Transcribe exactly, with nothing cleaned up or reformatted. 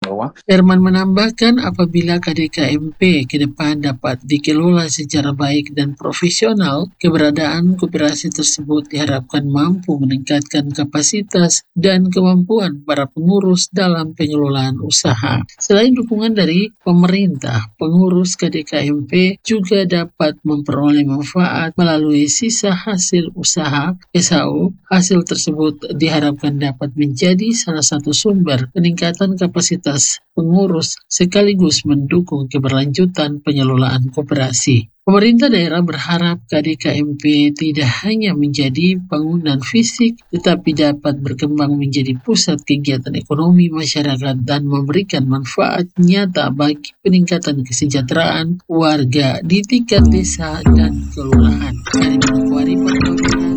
bawah. Herman menambahkan apabila K D K M P ke depan dapat dikelola secara baik dan profesional, keberadaan koperasi tersebut diharapkan mampu meningkatkan kapasitas dan kemampuan para pengurus dalam pengelolaan usaha. Selain dukungan dari pemerintah, pengurus K D K M P juga dapat memperoleh manfaat melalui sisa hasil usaha S H U. Hasil tersebut diharapkan dapat menjadi salah satu sumber peningkatan kapasitas pengurus sekaligus mendukung keberlanjutan pengelolaan koperasi. Pemerintah daerah berharap K D K M P tidak hanya menjadi bangunan fisik, tetapi dapat berkembang menjadi pusat kegiatan ekonomi masyarakat dan memberikan manfaat nyata bagi peningkatan kesejahteraan warga di tingkat desa dan kelurahan. Dari Manokwari, Papua Barat,